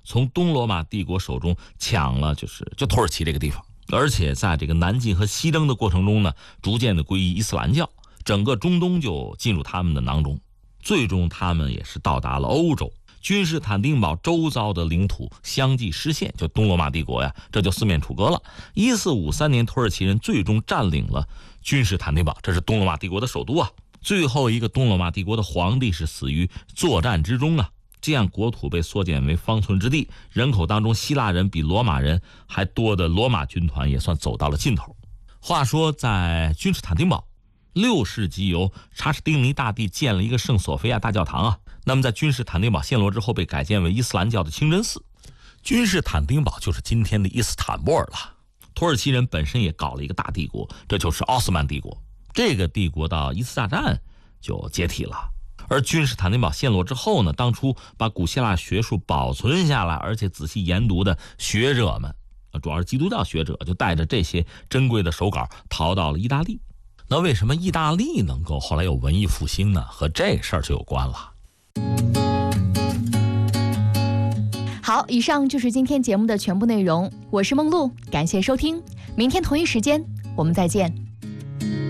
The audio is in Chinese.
从东罗马帝国手中抢了就土耳其这个地方，而且在这个南进和西征的过程中呢，逐渐的皈依伊斯兰教，整个中东就进入他们的囊中。最终他们也是到达了欧洲，君士坦丁堡周遭的领土相继失陷，就东罗马帝国呀，这就四面楚歌了。1453年，土耳其人最终占领了君士坦丁堡，这是东罗马帝国的首都啊。最后一个东罗马帝国的皇帝是死于作战之中啊，这样国土被缩减为方寸之地，人口当中希腊人比罗马人还多的罗马军团也算走到了尽头。话说在君士坦丁堡，6世纪由查士丁尼大帝建了一个圣索菲亚大教堂啊。那么在君士坦丁堡陷落之后，被改建为伊斯兰教的清真寺。君士坦丁堡就是今天的伊斯坦布尔了。土耳其人本身也搞了一个大帝国，这就是奥斯曼帝国。这个帝国到一次大战就解体了。而君士坦丁堡陷落之后呢，当初把古希腊学术保存下来而且仔细研读的学者们，主要是基督教学者，就带着这些珍贵的手稿逃到了意大利。那为什么意大利能够后来有文艺复兴呢？和这事儿就有关了。 好，以上就是今天节目的全部内容，我是梦露，感谢收听，明天同一时间我们再见。